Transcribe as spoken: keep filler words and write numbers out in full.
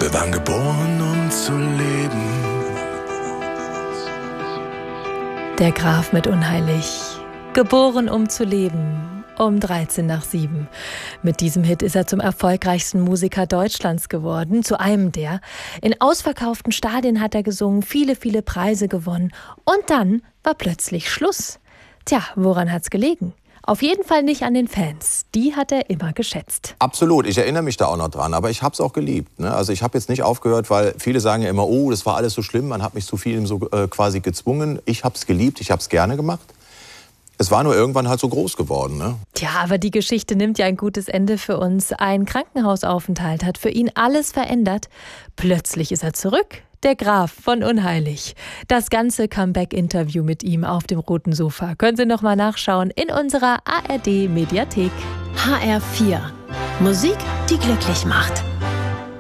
Wir waren geboren, um zu leben. Der Graf mit Unheilig. Geboren, um zu leben. Um dreizehn nach sieben. Mit diesem Hit ist er zum erfolgreichsten Musiker Deutschlands geworden. Zu einem der. In ausverkauften Stadien hat er gesungen, viele, viele Preise gewonnen. Und dann war plötzlich Schluss. Tja, woran hat's gelegen? Auf jeden Fall nicht an den Fans. Die hat er immer geschätzt. Absolut, ich erinnere mich da auch noch dran, aber ich habe es auch geliebt. Ne? Also ich habe jetzt nicht aufgehört, weil viele sagen ja immer, oh, das war alles so schlimm, man hat mich zu vielem so äh, quasi gezwungen. Ich habe es geliebt, ich habe es gerne gemacht. Es war nur irgendwann halt so groß geworden. Ne? Tja, aber die Geschichte nimmt ja ein gutes Ende für uns. Ein Krankenhausaufenthalt hat für ihn alles verändert. Plötzlich ist er zurück. Der Graf von Unheilig. Das ganze Comeback-Interview mit ihm auf dem roten Sofa können Sie noch mal nachschauen in unserer A R D-Mediathek. H R vier. Musik, die glücklich macht.